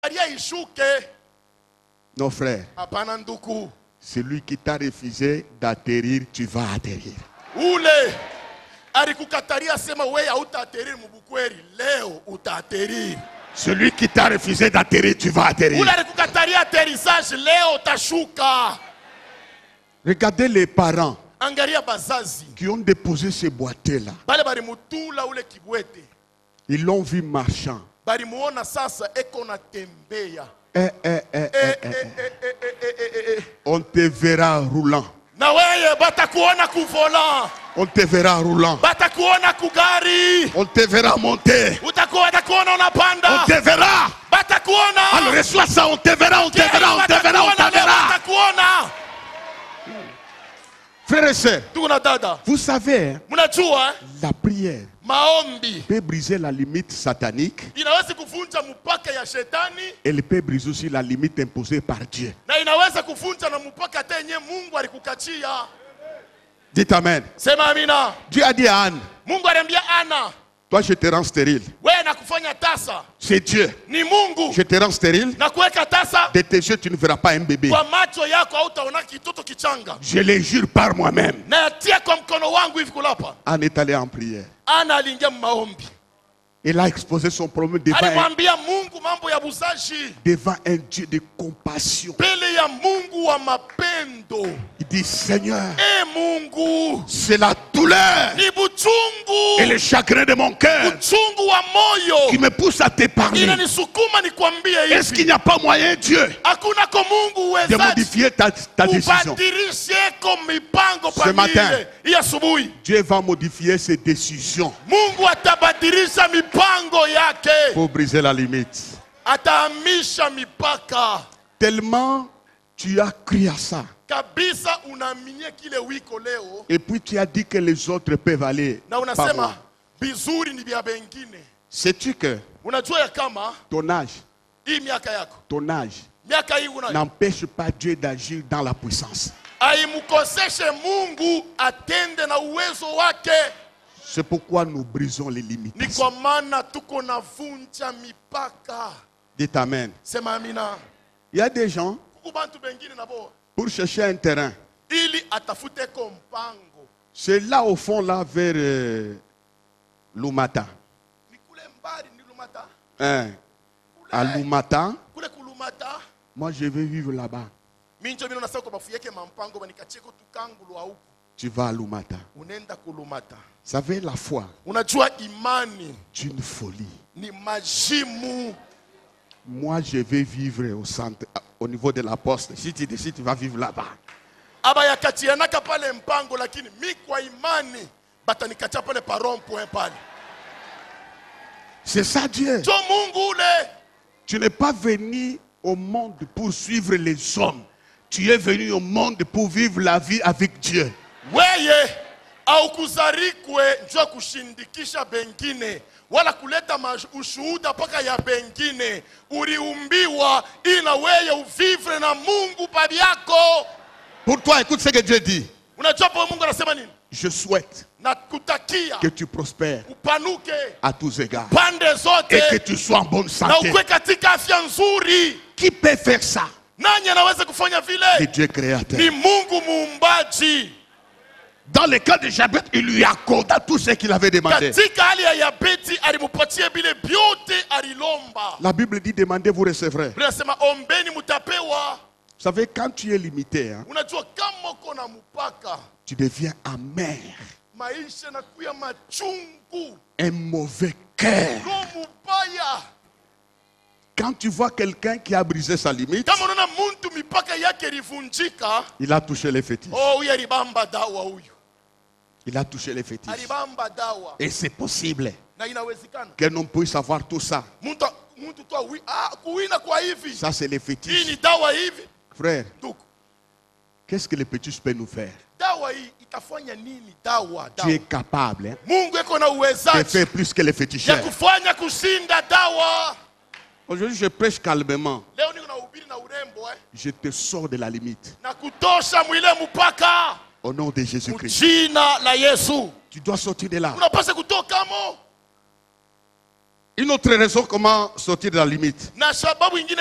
Non frère, celui qui t'a refusé d'atterrir, tu vas atterrir. Celui qui t'a refusé d'atterrir, tu vas atterrir. Regardez les parents qui ont déposé ces boîtiers-là. Ils l'ont vu marchant. On te verra roulant. On te verra roulant. On te verra monter. On te verra. Alors reçois ça, on te verra, on te verra, on te verra, on te verra. Frères et sœurs, vous savez, la prière peut briser la limite satanique. Elle peut briser aussi la limite imposée par Dieu. Dites Amen. Dieu a dit à Anne, toi je te rends stérile. C'est Dieu. Je te rends stérile. De tes yeux tu ne verras pas un bébé. Je le jure par moi-même. Anne est allée en prière. Il a exposé son problème devant un Dieu de compassion. Il dit Seigneur, c'est la douleur et le chagrin de mon cœur qui me pousse à t'épargner. Est-ce qu'il n'y a pas moyen, Dieu, de modifier ta décision? Ce matin, Dieu va modifier ses décisions pour briser la limite. Tellement tu as crié à ça. Et puis tu as dit que les autres peuvent aller par moi. Sais-tu que ton âge n'empêche pas Dieu d'agir dans la puissance? C'est pourquoi nous brisons les limites. Dites Amen. Il y a des gens, pour chercher un terrain, c'est là au fond, là, vers Lumata. À Lumata, moi je vais vivre là-bas. Tu vas à Lumata. Vous savez, la foi, c'est une folie. Moi, je vais vivre au centre, au niveau de la poste. Si tu décides, tu vas vivre là-bas. C'est ça Dieu. Tu n'es pas venu au monde pour suivre les hommes. Tu es venu au monde pour vivre la vie avec Dieu. Wala kuleta ushuhuda paka ya bengine. Uliumbiwa ili na wewe uvivre na Mungu babi yako. Pour toi, écoute ce que Dieu dit. Unajua Mungu anasema nini? Je souhaite que tu prospères à tous égards et que tu sois en bonne santé. Qui peut faire ça? C'est Dieu créateur. Dans le cas de Jabez, il lui accorda tout ce qu'il avait demandé. La Bible dit demandez, vous recevrez. Vous savez, quand tu es limité, tu deviens amer. Un mauvais cœur. Quand tu vois quelqu'un qui a brisé sa limite, il a touché les fétiches. Il a touché les fétiches. Et c'est possible qu'un homme puisse avoir tout ça. Ça, c'est les fétiches. Frère, qu'est-ce que les fétiches peuvent nous faire? Tu es capable de faire plus que les féticheurs. Aujourd'hui, je prêche calmement. Je te sors de la limite. Au nom de Jésus-Christ. Tu dois sortir de là. Une autre raison comment sortir de la limite. Na sababu ingine